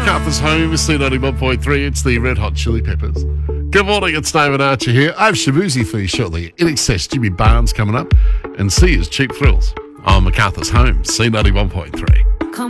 MacArthur's Home, C91.3. It's the Red Hot Chili Peppers. Good morning, it's David Archer here. I have Shabuzi for you shortly. In excess, Jimmy Barnes coming up. And C is Cheap Thrills on MacArthur's Home, C91.3.